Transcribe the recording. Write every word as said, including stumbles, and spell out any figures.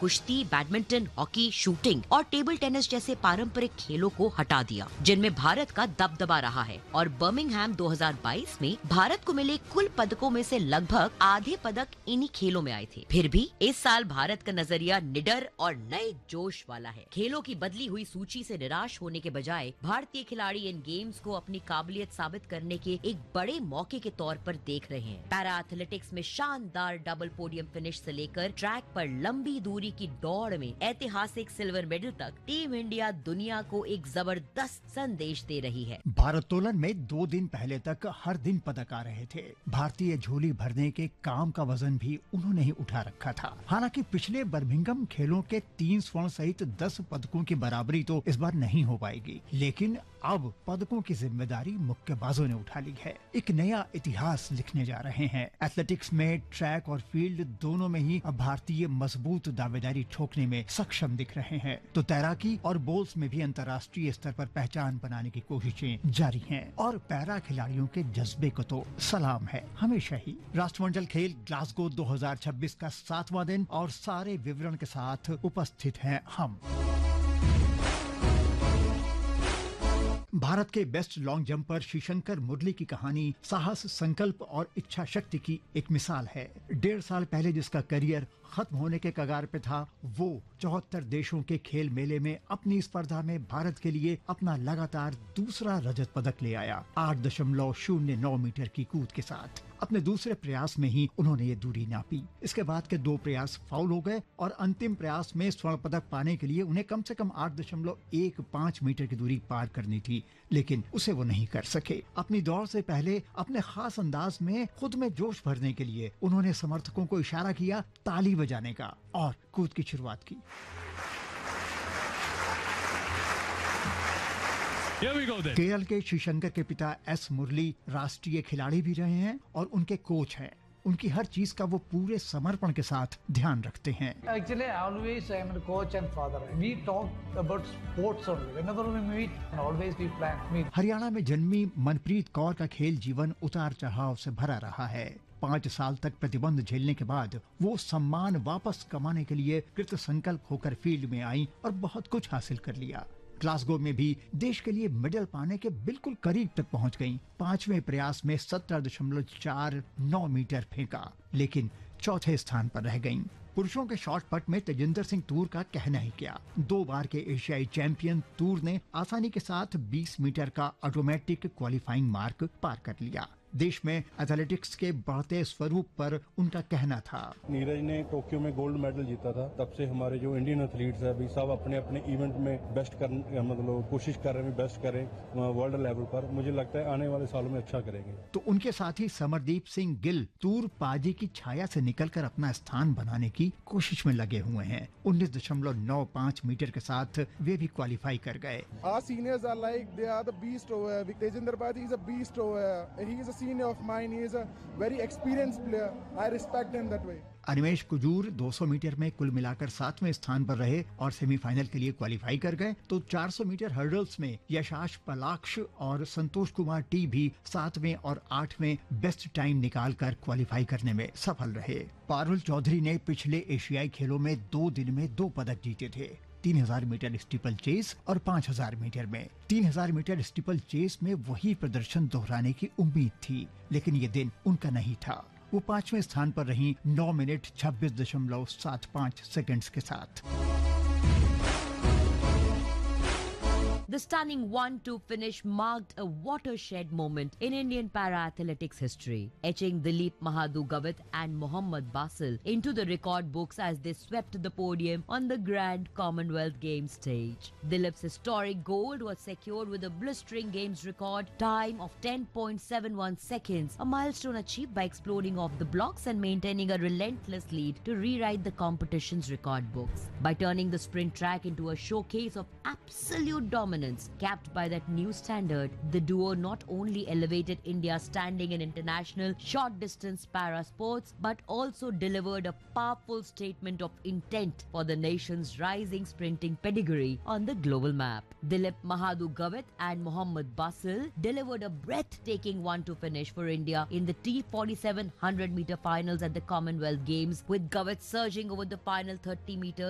कुश्ती, badminton, hockey, shooting और table tennis जैसे पारंपरिक खेलों को हटा दिया, जिनमें भारत का दबदबा रहा है। और बर्मिंघम दो हज़ार बाईस में भारत को मिले कुल पदकों में से लगभग आधे पदक इन्हीं खेलों में आए थे। फिर भी इस साल भारत का नजरिया निडर और नए जोश वाला है। खेलों की बदली हुई सूची से निराश होने के बजाय भारतीय खिलाड़ी इन गेम्स को अपनी काबिलियत साबित करने के एक बड़े मौके के तौर पर देख रहे हैं। पैरा एथलेटिक्स में शानदार डबल पोडियम फिनिश से लेकर ट्रैक पर लंबी दूरी की दौड़ में ऐतिहासिक सिल्वर मेडल तक टीम इंडिया दुनिया को एक जबरदस्त संदेश दे रही है। भारोत्तोलन में दो दिन पहले तक हर दिन पदक आ रहे थे। भारतीय झोली भरने के काम का वजन भी उन्होंने ही उठा रखा था। हालांकि पिछले बर्मिंघम खेलों के तीन स्वर्ण सहित दस पदकों की बराबरी तो इस बार नहीं हो पाएगी, लेकिन अब पदकों की जिम्मेदारी मुक्केबाजों ने उठा ली है। एक नया इतिहास लिखने जा रहे हैं। एथलेटिक्स में ट्रैक और फील्ड दोनों में ही अब भारतीय मजबूत दावेदारी ठोकने में सक्षम दिख रहे हैं, तो तैराकी और बोल्स में भी अंतर्राष्ट्रीय स्तर पर पहचान बनाने की कोशिशें जारी हैं। और पैरा खिलाड़ियों के जज्बे को तो सलाम है हमेशा ही। राष्ट्रमंडल खेल ग्लासगो दो हज़ार छब्बीस का सातवां दिन और सारे विवरण के साथ उपस्थित हैं हम। भारत के बेस्ट लॉन्ग जंपर श्रीशंकर मुरली की कहानी साहस, संकल्प और इच्छा शक्ति की एक मिसाल है। डेढ़ साल पहले जिसका करियर खत्म होने के कगार पे था, वो चौहत्तर देशों के खेल मेले में अपनी स्पर्धा में भारत के लिए अपना लगातार दूसरा रजत पदक ले आया। आठ दशमलव शून्य नौ मीटर की कूद के साथ अपने दूसरे प्रयास में ही उन्होंने ये दूरी नापी। इसके बाद के दो प्रयास फाउल हो गए और अंतिम प्रयास में स्वर्ण पदक पाने के लिए उन्हें कम से कम आठ दशमलव एक पाँच मीटर की दूरी पार करनी थी, लेकिन उसे वो नहीं कर सके। अपनी दौड़ से पहले अपने खास अंदाज में खुद में जोश भरने के लिए उन्होंने समर्थकों को इशारा किया ताली बजाने का और कूद की शुरुआत की। केरल के श्रीशंकर के पिता एस मुरली राष्ट्रीय खिलाड़ी भी रहे हैं और उनके कोच हैं। उनकी हर चीज का वो पूरे समर्पण के साथ ध्यान रखते हैं। Actually, always I am a coach and father. We talk about sports only. Whenever we meet, always we plan meet. Haryana में जन्मी मनप्रीत कौर का खेल जीवन उतार चढ़ाव से भरा रहा है। पाँच साल तक प्रतिबंध झेलने के बाद वो सम्मान वापस कमाने के लिए कृत संकल्प होकर फील्ड में आई और बहुत कुछ हासिल कर लिया। ग्लासगो में भी देश के लिए मेडल पाने के बिल्कुल करीब तक पहुंच गईं। पांचवें प्रयास में सत्रह दशमलव चार नौ मीटर फेंका, लेकिन चौथे स्थान पर रह गईं। पुरुषों के शॉर्ट पट में तेजिंदर सिंह तूर का कहना ही क्या। दो बार के एशियाई चैंपियन तूर ने आसानी के साथ बीस मीटर का ऑटोमेटिक क्वालिफाइंग मार्क पार कर लिया। देश में एथलेटिक्स के बढ़ते स्वरूप पर उनका कहना था, नीरज ने टोक्यो में गोल्ड मेडल जीता था, तब से हमारे जो इंडियन एथलीट्स है अभी सब अपने अपने इवेंट में बेस्ट करने मतलब कोशिश कर रहे हैं बेस्ट करें वर्ल्ड लेवल पर। मुझे लगता है आने वाले सालों में अच्छा करेंगे। तो उनके साथी समरदीप सिंह गिल तूर पाजी की छाया से निकलकर अपना स्थान बनाने की कोशिश में लगे हुए हैं। उन्नीस दशमलव नौ पाँच मीटर के साथ वे भी क्वालिफाई कर गए। Our seniors are like they are the beast over here. Tejinder Paji is a beast over here. He is a senior of mine. He is a very experienced player. I respect him that way. Animesh Kujur दो सौ metre में कुल मिलाकर सातवें स्थान पर रहे और सेमीफाइनल के लिए क्वालिफाई कर गए। तो चार सौ मीटर हर्डल्स में यशाश पलाक्ष और संतोष कुमार टी भी सातवें और आठवें बेस्ट टाइम निकालकर क्वालिफाई करने में सफल रहे। पारुल चौधरी ने पिछले एशियाई खेलों में दो दिन में दो पदक जीते थे। तीन हजार मीटर स्टीपल चेस और पाँच हजार मीटर में। तीन हजार मीटर स्टीपल चेस में वही प्रदर्शन दोहराने की उम्मीद थी, लेकिन ये दिन उनका नहीं था। वो पांचवें स्थान पर रहीं नौ मिनट छब्बीस दशमलव सात पाँच सेकंड्स के साथ। The stunning one two finish marked a watershed moment in Indian para-athletics history, etching Dilip Mahadu Gavit and Mohammad Basil into the record books as they swept the podium on the Grand Commonwealth Games stage. Dilip's historic gold was secured with a blistering Games record time of ten point seven one seconds, a milestone achieved by exploding off the blocks and maintaining a relentless lead to rewrite the competition's record books. By turning the sprint track into a showcase of absolute dominance, capped by that new standard, the duo not only elevated India's standing in international short distance para sports, but also delivered a powerful statement of intent for the nation's rising sprinting pedigree on the global map. Dilip Mahadu Gavit and Mohammad Basil delivered a breathtaking one two finish for India in the T forty-seven hundred meter finals at the Commonwealth Games, with Gavit surging over the final thirty meters